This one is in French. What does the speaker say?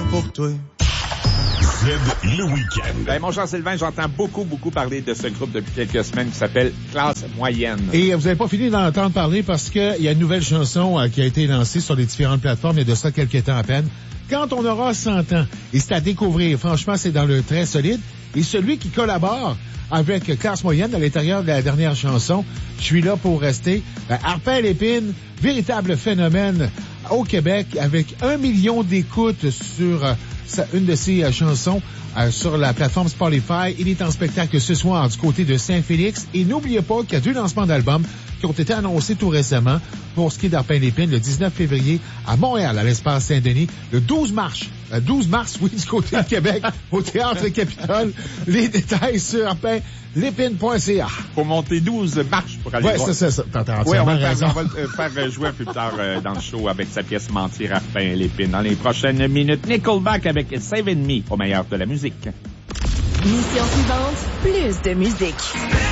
pour toi. Z, le week-end. Ben, mon Jean-Sylvain, j'entends beaucoup parler de ce groupe depuis quelques semaines qui s'appelle Classe Moyenne. Et vous n'avez pas fini d'en entendre parler parce qu'il y a une nouvelle chanson qui a été lancée sur les différentes plateformes il y a de ça quelques temps à peine. Quand on aura 100 ans, et c'est à découvrir. Franchement, c'est dans le très solide. Et celui qui collabore avec Classe Moyenne à l'intérieur de la dernière chanson, Je suis là pour rester. Arpin Lépine, véritable phénomène au Québec avec 1 million d'écoutes sur une de ses chansons sur la plateforme Spotify. Il est en spectacle ce soir du côté de Saint-Félix. Et n'oubliez pas qu'il y a 2 lancements d'albums qui ont été annoncés tout récemment pour ce qui est d'Arpin Lépine, le 19 février à Montréal, à l'espace Saint-Denis, le 12 mars, oui, du côté de Québec, au Théâtre Capitole. Les détails sur arpinlépine.ca. Faut monter 12 marches pour aller voir. Ouais, c'est ça. T'as on va raison. le faire jouer un peu plus tard dans le show avec sa pièce Mentir, Arpin Lépine. Dans les prochaines minutes, Nickelback avec Saving Me au meilleur de la musique. Mission suivante, plus de musique.